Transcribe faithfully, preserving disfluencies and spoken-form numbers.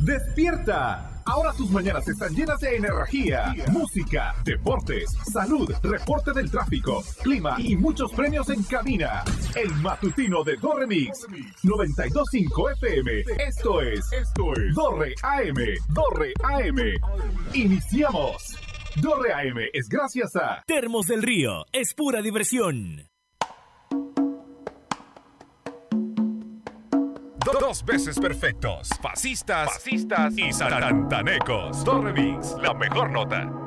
¡Despierta! Ahora tus mañanas están llenas de energía, música, deportes, salud, reporte del tráfico, clima y muchos premios en cabina. El matutino de Do Remix noventa y dos punto cinco F M. Esto es, esto es Dorre A M. Dorre A M. Iniciamos. Dorre A M es gracias a Termos del Río, es pura diversión. Dos veces perfectos, fascistas, fascistas y santantanecos. Do Remix, la mejor nota.